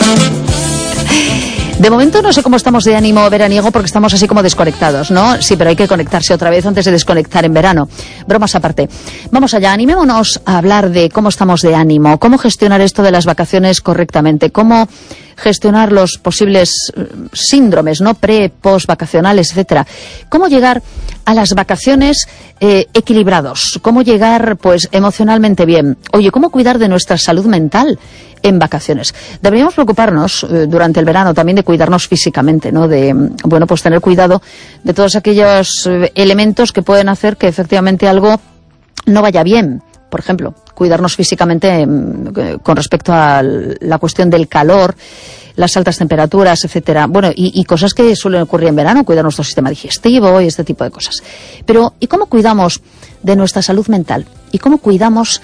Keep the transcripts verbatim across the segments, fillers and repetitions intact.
De momento no sé cómo estamos de ánimo veraniego porque estamos así como desconectados, ¿no? Sí, pero hay que conectarse otra vez antes de desconectar en verano. Bromas aparte. Vamos allá, animémonos a hablar de cómo estamos de ánimo, cómo gestionar esto de las vacaciones correctamente, cómo gestionar los posibles síndromes, ¿no? Pre, post vacacionales, etcétera. Cómo llegar a las vacaciones eh, equilibrados, cómo llegar pues emocionalmente bien. Oye, cómo cuidar de nuestra salud mental en vacaciones. Deberíamos preocuparnos eh, durante el verano también de cuidarnos físicamente, ¿no? De, bueno, pues tener cuidado de todos aquellos eh, elementos que pueden hacer que efectivamente algo no vaya bien. Por ejemplo, cuidarnos físicamente eh, con respecto a la cuestión del calor, las altas temperaturas, etcétera. Bueno, y, y cosas que suelen ocurrir en verano, cuidar nuestro sistema digestivo y este tipo de cosas. Pero, ¿y cómo cuidamos de nuestra salud mental? ¿Y cómo cuidamos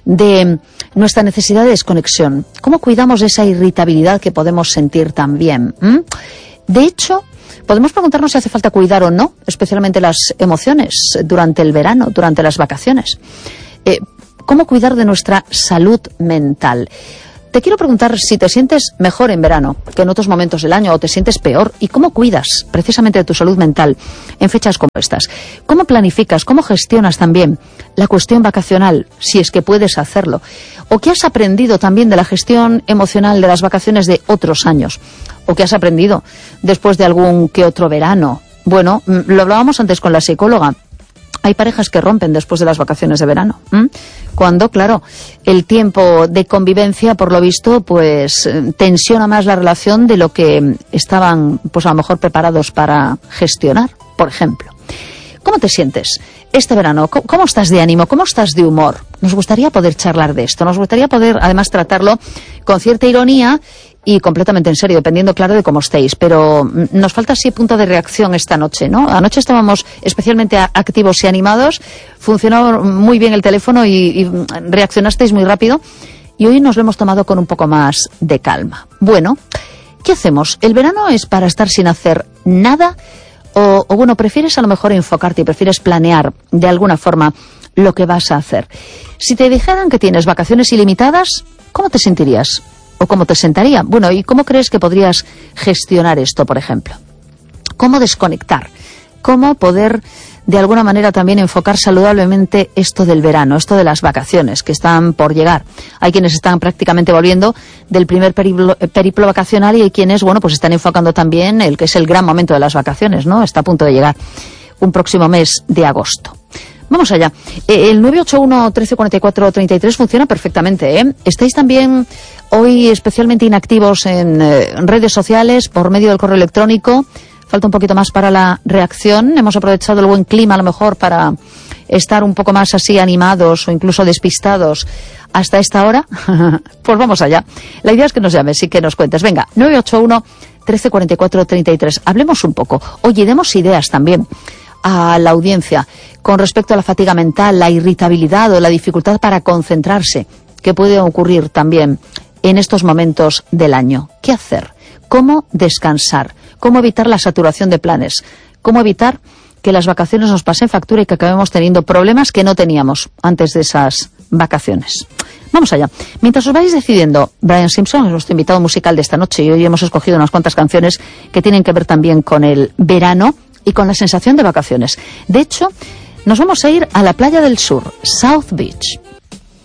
de nuestra necesidad de desconexión? ¿Cómo cuidamos de esa irritabilidad que podemos sentir también? ¿Mm? De hecho, podemos preguntarnos si hace falta cuidar o no, especialmente las emociones durante el verano, durante las vacaciones. Eh, ¿Cómo cuidar de nuestra salud mental? Te quiero preguntar si te sientes mejor en verano que en otros momentos del año o te sientes peor y cómo cuidas precisamente de tu salud mental en fechas como estas. ¿Cómo planificas, cómo gestionas también la cuestión vacacional, si es que puedes hacerlo? ¿O qué has aprendido también de la gestión emocional de las vacaciones de otros años? ¿O qué has aprendido después de algún que otro verano? Bueno, lo hablábamos antes con la psicóloga. Hay parejas que rompen después de las vacaciones de verano. ¿Mm? Cuando, claro, el tiempo de convivencia, por lo visto, pues tensiona más la relación de lo que estaban, pues a lo mejor preparados para gestionar, por ejemplo. ¿Cómo te sientes este verano? ¿Cómo estás de ánimo? ¿Cómo estás de humor? Nos gustaría poder charlar de esto. Nos gustaría poder, además, tratarlo con cierta ironía y completamente en serio, dependiendo, claro, de cómo estéis. Pero nos falta así punto de reacción esta noche, ¿no? Anoche estábamos especialmente activos y animados, funcionó muy bien el teléfono y, y reaccionasteis muy rápido. Y hoy nos lo hemos tomado con un poco más de calma. Bueno, ¿qué hacemos? ¿El verano es para estar sin hacer nada? O, o bueno, prefieres a lo mejor enfocarte y prefieres planear de alguna forma lo que vas a hacer. Si te dijeran que tienes vacaciones ilimitadas, ¿cómo te sentirías? ¿O cómo te sentaría? Bueno, ¿y cómo crees que podrías gestionar esto, por ejemplo? ¿Cómo desconectar? ¿Cómo poder, de alguna manera, también enfocar saludablemente esto del verano, esto de las vacaciones que están por llegar? Hay quienes están prácticamente volviendo del primer periplo, periplo vacacional y hay quienes, bueno, pues están enfocando también el que es el gran momento de las vacaciones, ¿no? Está a punto de llegar un próximo mes de agosto. Vamos allá. Eh, el nueve ocho uno, trece cuarenta y cuatro, treinta y tres funciona perfectamente, ¿eh? Estáis también hoy especialmente inactivos en eh, redes sociales por medio del correo electrónico. Falta un poquito más para la reacción. Hemos aprovechado el buen clima a lo mejor para estar un poco más así animados o incluso despistados hasta esta hora. Pues vamos allá. La idea es que nos llames y que nos cuentes. Venga, nueve ocho uno, trece cuarenta y cuatro, treinta y tres. Hablemos un poco. Oye, demos ideas también a la audiencia con respecto a la fatiga mental, la irritabilidad o la dificultad para concentrarse que puede ocurrir también en estos momentos del año. ¿Qué hacer? ¿Cómo descansar? ¿Cómo evitar la saturación de planes? ¿Cómo evitar que las vacaciones nos pasen factura y que acabemos teniendo problemas que no teníamos antes de esas vacaciones? Vamos allá. Mientras os vais decidiendo, Brian Simpson es nuestro invitado musical de esta noche y hoy hemos escogido unas cuantas canciones que tienen que ver también con el verano y con la sensación de vacaciones. De hecho, nos vamos a ir a la playa del sur, South Beach.